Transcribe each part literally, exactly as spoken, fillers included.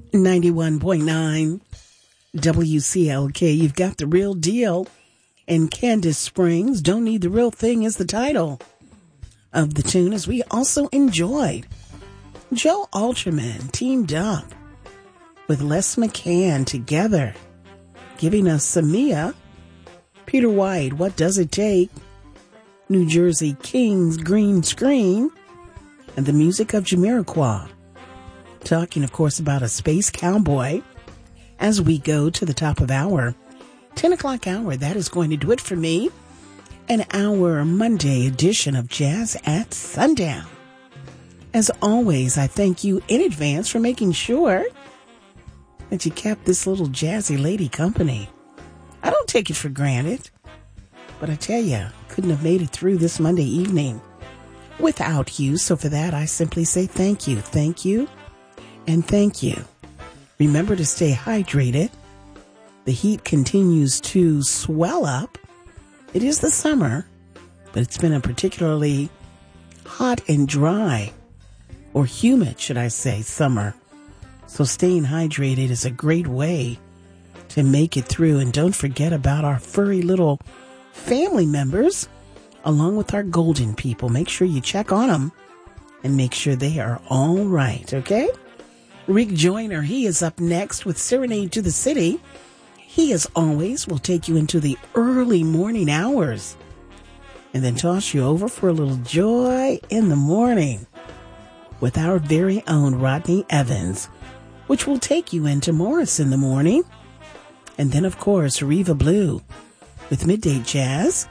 ninety-one point nine W C L K. You've got the real deal. And Candace Springs, Don't Need the Real Thing is the title of the tune, as we also enjoyed Joe Alterman teamed up with Les McCann together, giving us Samia, Peter White, What Does It Take, New Jersey Kings, Green Screen, and the music of Jamiroquai. Talking, of course, about a space cowboy as we go to the top of our ten o'clock hour. That is going to do it for me. And our Monday edition of Jazz at Sundown. As always, I thank you in advance for making sure that you kept this little jazzy lady company. I don't take it for granted, but I tell you, couldn't have made it through this Monday evening without you. So for that, I simply say thank you, thank you, and thank you. Remember to stay hydrated. The heat continues to swell up. It is the summer, but it's been a particularly hot and dry, or humid, should I say, summer. So staying hydrated is a great way to make it through. And don't forget about our furry little family members, along with our golden people. Make sure you check on them and make sure they are all right, okay? Rick Joyner, he is up next with Serenade to the City. He, as always, will take you into the early morning hours and then toss you over for a little joy in the morning with our very own Rodney Evans, which will take you into Morris in the morning. And then, of course, Riva Blue with Midday Jazz,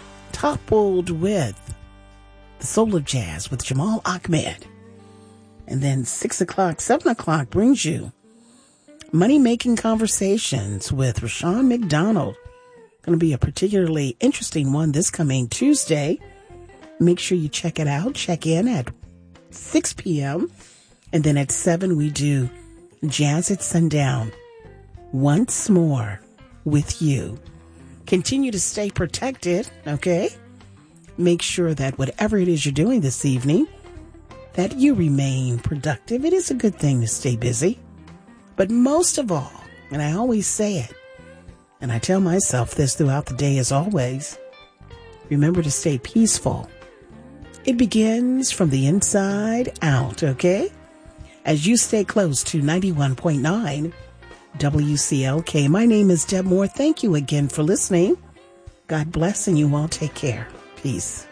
toppled with the Soul of Jazz with Jamal Ahmed. And then six o'clock, seven o'clock brings you Money-Making Conversations with Rashawn McDonald. Going to be a particularly interesting one this coming Tuesday. Make sure you check it out. Check in at six p.m. And then at seven, we do Jazz at Sundown. Once more with you. Continue to stay protected, okay? Make sure that whatever it is you're doing this evening, that you remain productive. It is a good thing to stay busy. But most of all, and I always say it, and I tell myself this throughout the day as always, remember to stay peaceful. It begins from the inside out, okay? As you stay close to ninety-one point nine W C L K. My name is Deb Moore. Thank you again for listening. God bless, and you all take care. Peace.